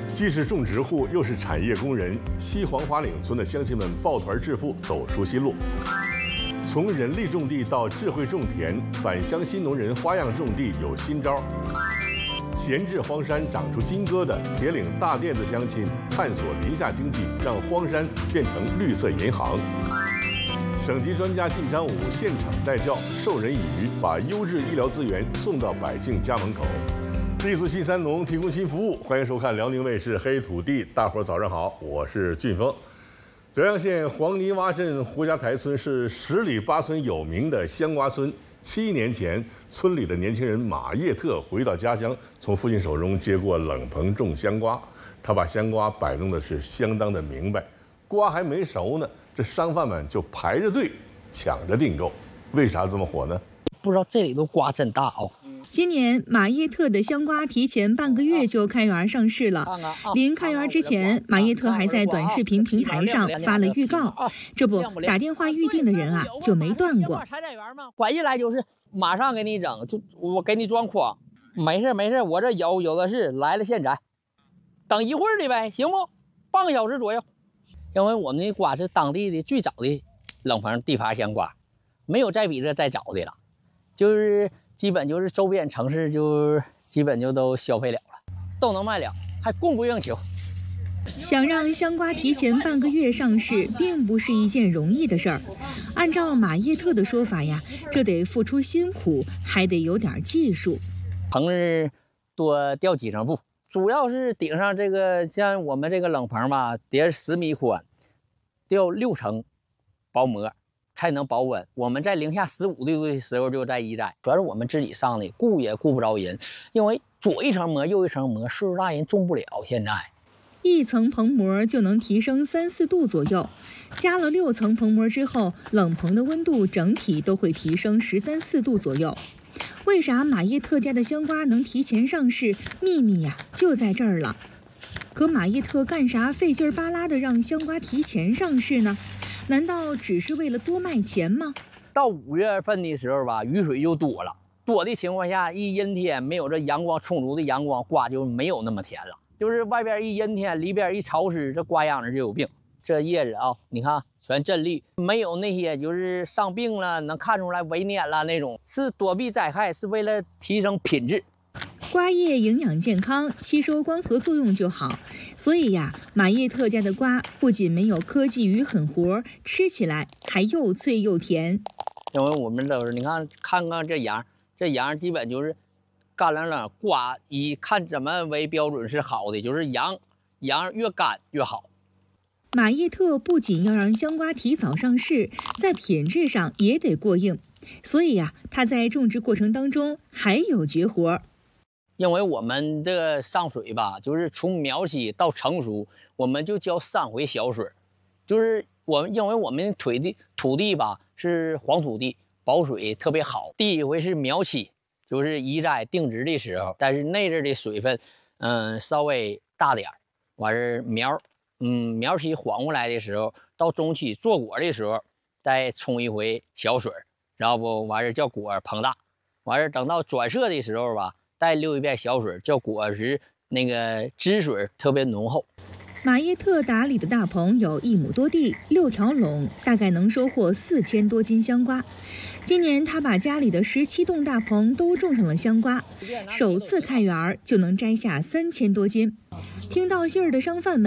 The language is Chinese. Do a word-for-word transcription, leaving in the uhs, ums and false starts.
既是种植户，又是产业工人，西黄花岭村的乡亲们抱团致富，走出新路。从人力种地到智慧种田，返乡新农人花样种地有新招。闲置荒山长出金戈的铁岭大甸子乡亲探索林下经济，让荒山变成绿色银行。省级专家靳章武现场带教，授人以渔，把优质医疗资源送到百姓家门口。立足新三农，提供新服务。欢迎收看辽宁卫视《黑土地》，大伙儿早上好，我是俊峰。辽阳县黄泥洼镇胡家台村是十里八村有名的香瓜村。七年前，村里的年轻人马叶特回到家乡，从父亲手中接过冷棚种香瓜。他把香瓜摆弄的是相当的明白，瓜还没熟呢，这商贩们就排着队抢着订购。为啥这么火呢？ 不知道这里头瓜真大哦。 今年马叶特的香瓜提前半个月就开园上市了。临开园之前，马叶特还在短视频平台上发了预告。这不，打电话预定的人啊就没断过。 管一来就是马上给你整，就我给你装筐，没事没事，我这有有的是，来了现摘，等一会儿的呗，行不？半个小时左右。因为我们的瓜是当地的最早的冷棚地耙香瓜，没有再比这再早的了，就是。基本就是周边城市就基本就都消费了了，都能卖了，还供不应求。 想让香瓜提前半个月上市，并不是一件容易的事儿。按照马叶特的说法呀，这得付出辛苦，还得有点技术。 棚子多吊几层布，主要是顶上这个像我们这个冷棚吧，得十米宽，吊六层薄膜。才能保稳。我们在零下十五度的时候就在一摘，主要是我们自己上的，顾也顾不着人，因为左一层膜右一层膜，岁数大人种不了。现在一层棚膜就能提升三四度左右，加了六层棚膜之后，冷棚的温度整体都会提升十三四度左右。为啥马叶特家的香瓜能提前上市？秘密呀、啊，就在这儿了。可马叶特干啥费劲巴拉的让香瓜提前上市呢？难道只是为了多卖钱吗？ 到五月份的时候吧，雨水又多了，多的情况下，一阴天没有这阳光充足的阳光，瓜就没有那么甜了。就是外边一阴天，里边一潮湿，这瓜秧子就有病。这叶子啊，你看全真绿，没有那些就是上病了，能看出来萎蔫了那种，是躲避灾害，是为了提升品质。 瓜叶营养健康，吸收光合作用就好，所以呀，马叶特家的瓜不仅没有科技与狠活，吃起来还又脆又甜。 因为我们都是你看看看这秧，这秧基本就是干冷冷，瓜以看怎么为标准是好的，就是秧秧越干越好。 马叶特不仅要让香瓜提早上市，在品质上也得过硬，所以呀，他在种植过程当中还有绝活。 因为我们这个上水吧，就是从苗期到成熟，我们就浇三回小水，就是我们因为我们土地土地吧是黄土地，保水特别好。第一回是苗期，就是移栽定植的时候，但是那阵的水分，嗯，稍微大点儿。完事苗，嗯，苗期缓过来的时候，到中期做果的时候，再冲一回小水，然后不完事叫果膨大，完事等到转色的时候吧。再溜一遍小水，叫果实那个汁水特别浓厚。 马叶特打理的大棚有一亩多地，六条垄，大概能收获四千多斤香瓜。今年他把家里的十七栋大棚都种上了香瓜，首次开园就能摘下三千多斤。听到信儿的商贩们